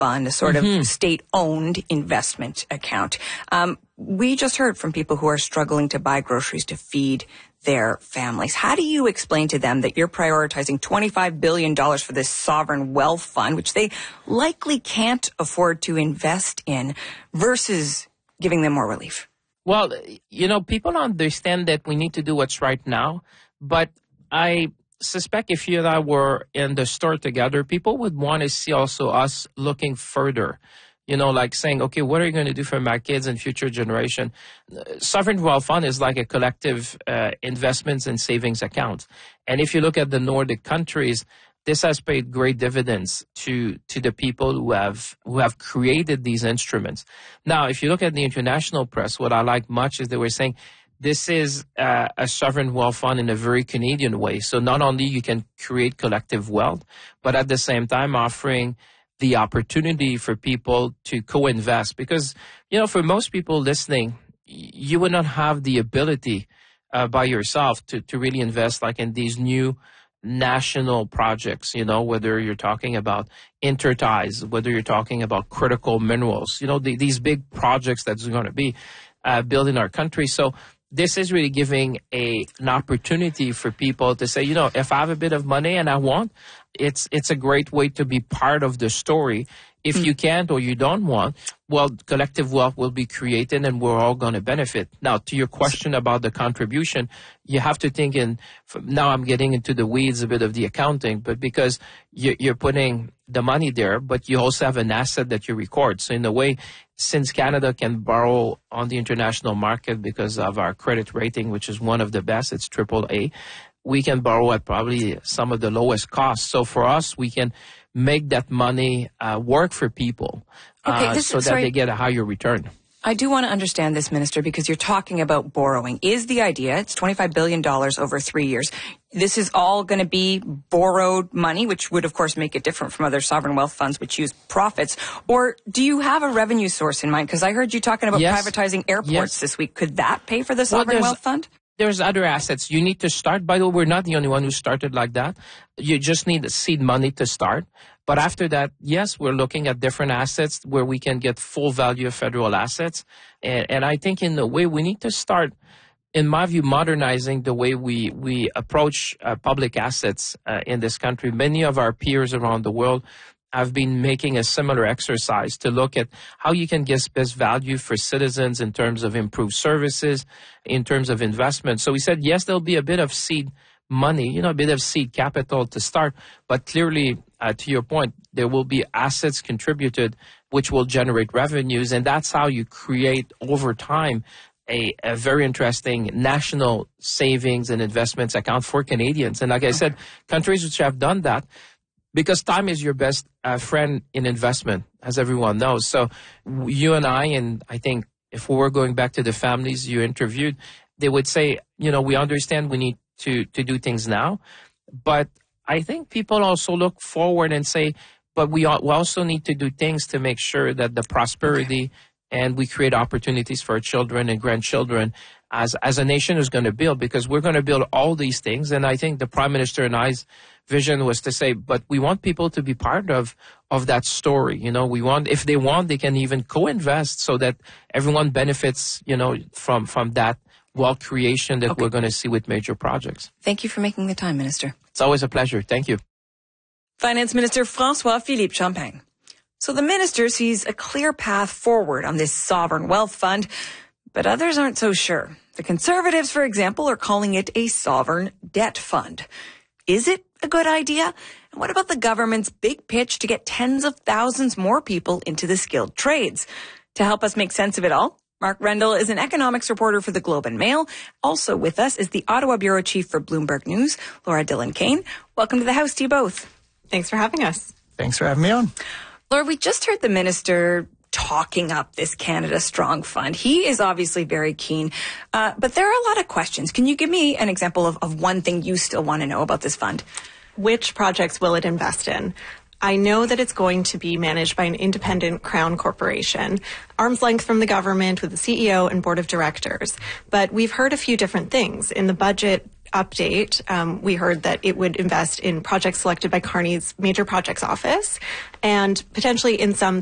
fund, a sort of state-owned investment account. We just heard from people who are struggling to buy groceries to feed their families. How do you explain to them that you're prioritizing $25 billion for this sovereign wealth fund, which they likely can't afford to invest in, versus giving them more relief? Well, people understand that we need to do what's right now, but I suspect if you and I were in the store together, people would want to see also us looking further. Like saying, okay, what are you going to do for my kids and future generation? Sovereign Wealth Fund is like a collective investments and savings account. And if you look at the Nordic countries, this has paid great dividends to the people who have created these instruments. Now, if you look at the international press, what I like much is they were saying this is a sovereign wealth fund in a very Canadian way. So not only you can create collective wealth, but at the same time offering the opportunity for people to co-invest. Because, for most people listening, you would not have the ability by yourself to really invest like in these new national projects, whether you're talking about Interties, whether you're talking about critical minerals, these big projects that's going to be built in our country. So this is really giving an opportunity for people to say, if I have a bit of money and I want, it's a great way to be part of the story. If you can't or you don't want, well, collective wealth will be created and we're all going to benefit. Now, to your question about the contribution, you have to think now I'm getting into the weeds a bit of the accounting, but because you're putting the money there, but you also have an asset that you record. So in a way, since Canada can borrow on the international market because of our credit rating, which is one of the best, it's AAA, we can borrow at probably some of the lowest costs. So for us, we can make that money work for people so that they get a higher return. I do want to understand this, Minister, because you're talking about borrowing. Is the idea, it's $25 billion over 3 years, this is all going to be borrowed money, which would, of course, make it different from other sovereign wealth funds which use profits? Or do you have a revenue source in mind? Because I heard you talking about privatizing airports this week. Could that pay for the sovereign wealth fund? There's other assets. You need to start. By the way, we're not the only one who started like that. You just need seed money to start. But after that, yes, we're looking at different assets where we can get full value of federal assets. And I think in a way we need to start, in my view, modernizing the way we approach public assets in this country. Many of our peers around the world have been making a similar exercise to look at how you can get best value for citizens in terms of improved services, in terms of investment. So we said, yes, there'll be a bit of seed money, a bit of seed capital to start, but clearly, to your point, there will be assets contributed which will generate revenues, and that's how you create over time a very interesting national savings and investments account for Canadians. And like I said, countries which have done that, because time is your best friend in investment, as everyone knows. So you and I think if we were going back to the families you interviewed, they would say, we understand we need to do things now. But I think people also look forward and say, but we also need to do things to make sure that the prosperity and we create opportunities for our children and grandchildren as a nation is going to build, because we're going to build all these things. And I think the Prime Minister and I's vision was to say, but we want people to be part of that story. We want, if they want, they can even co-invest so that everyone benefits, from that wealth creation that we're going to see with major projects. Thank you for making the time, Minister. It's always a pleasure. Thank you. Finance Minister François-Philippe Champagne. So the minister sees a clear path forward on this sovereign wealth fund, but others aren't so sure. The Conservatives, for example, are calling it a sovereign debt fund. Is it a good idea? And what about the government's big pitch to get tens of thousands more people into the skilled trades? To help us make sense of it all, Mark Rendell is an economics reporter for the Globe and Mail. Also with us is the Ottawa bureau chief for Bloomberg News, Laura Dillon-Kane. Welcome to the House to you both. Thanks for having us. Thanks for having me on. Laura, we just heard the minister talking up this Canada Strong Fund. He is obviously very keen, but there are a lot of questions. Can you give me an example of one thing you still want to know about this fund? Which projects will it invest in? I know that it's going to be managed by an independent Crown corporation, arm's length from the government with the CEO and board of directors. But we've heard a few different things. In the budget, update, we heard that it would invest in projects selected by Kearney's major projects office and potentially in some